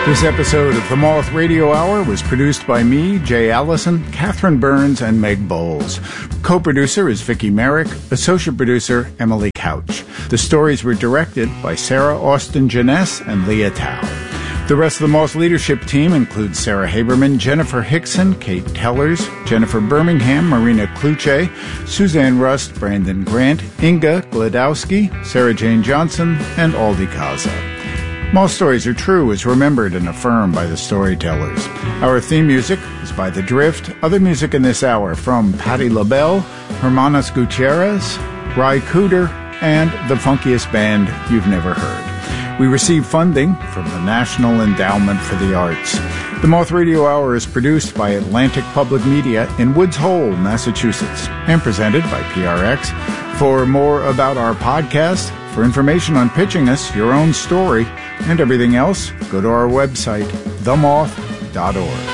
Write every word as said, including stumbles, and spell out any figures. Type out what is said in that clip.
This episode of the Moth Radio Hour was produced by me, Jay Allison, Catherine Burns, and Meg Bowles. Co-producer is Vicki Merrick, associate producer Emily Couch. The stories were directed by Sarah Austin Jeunesse and Leah Tao. The rest of the Moth leadership team includes Sarah Haberman, Jennifer Hickson, Kate Tellers, Jennifer Birmingham, Marina Kluche, Suzanne Rust, Brandon Grant, Inga Gladowski, Sarah Jane Johnson, and Aldi Kaza. Most stories are true as remembered and affirmed by the storytellers. Our theme music is by The Drift. Other music in this hour from Patti LaBelle, Hermanos Gutierrez, Ry Cooder, and the funkiest band you've never heard. We receive funding from the National Endowment for the Arts. The Moth Radio Hour is produced by Atlantic Public Media in Woods Hole, Massachusetts, and presented by P R X. For more about our podcast, for information on pitching us your own story, and everything else, go to our website, the moth dot org.